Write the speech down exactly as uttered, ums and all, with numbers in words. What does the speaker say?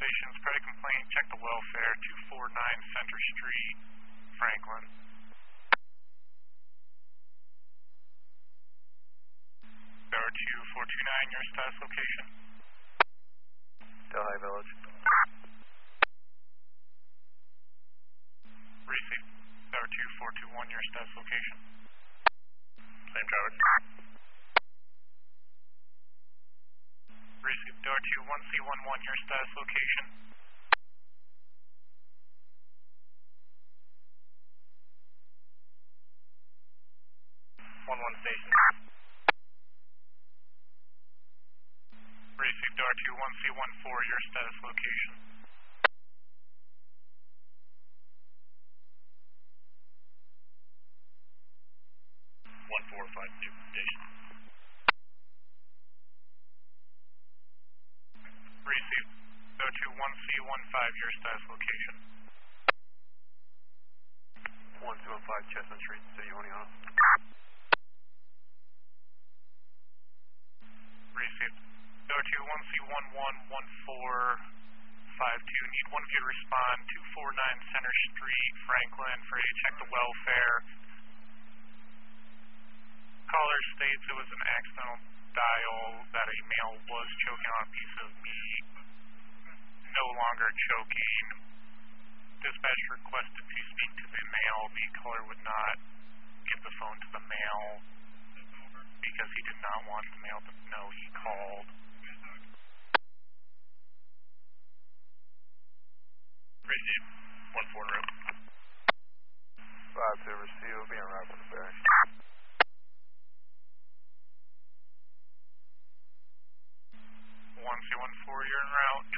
operations, credit complaint, check the welfare, two four nine Center Street, Franklin. Tower two four two nine, your status location. Delhi Village. Receive. Tower two four two one, your status location. Same traffic. Receive. Tower two one C one one, your status location. one one station. Receive. Tower two one C one four, your status location. one four five two station. Receive. Tower two one C one five, your status location. one two one five Chestnut Street, City Oneonta. Received. Tower two one C one one one four five two, need one of you to respond, two four nine Center Street, Franklin, for a check the welfare. Caller states it was an accidental dial, that a male was choking on a piece of meat, no longer choking. Dispatch requested to speak to the male. The caller would not give the phone to the male because he did not want the male to know he called. Receive. one four room. five two receive, will be en route for the ferry. one C one four, you're en route.